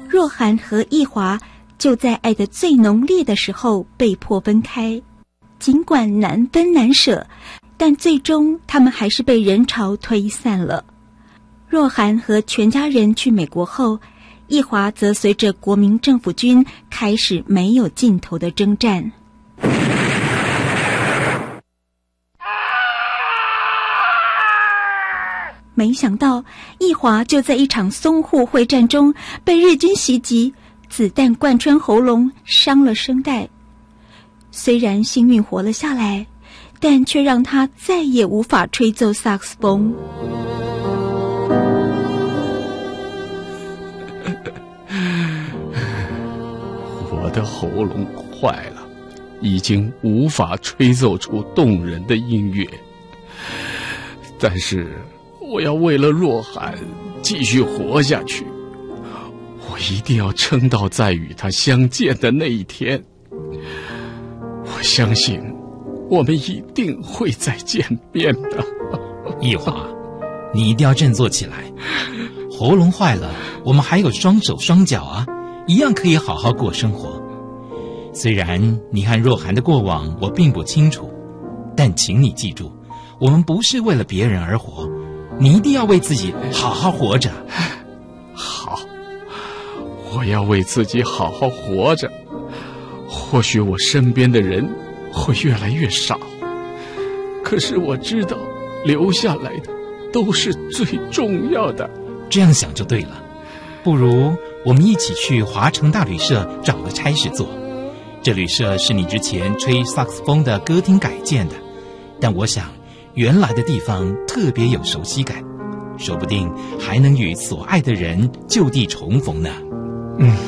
若涵和奕华就在爱得最浓烈的时候被迫分开。尽管难分难舍，但最终他们还是被人潮推散了。若涵和全家人去美国后，奕华则随着国民政府军开始没有尽头的征战。没想到奕华就在一场淞沪会战中被日军袭击，子弹贯穿喉咙，伤了声带。虽然幸运活了下来，但却让他再也无法吹奏萨克斯风。 我的喉咙坏了，已经无法吹奏出动人的音乐。但是我要为了若涵继续活下去，我一定要撑到再与他相见的那一天。我相信我们一定会再见面的。 奕华，你一定要振作起来。喉咙坏了，我们还有双手双脚啊，一样可以好好过生活。虽然你和若涵的过往我并不清楚，但请你记住，我们不是为了别人而活，你一定要为自己好好活着。 好，我要为自己好好活着。或许我身边的人会越来越少，可是我知道留下来的都是最重要的。 这样想就对了。不如我们一起去华城大旅社找个差事做。这旅社是你之前吹萨克斯风的歌厅改建的，但我想原来的地方特别有熟悉感，说不定还能与所爱的人就地重逢呢。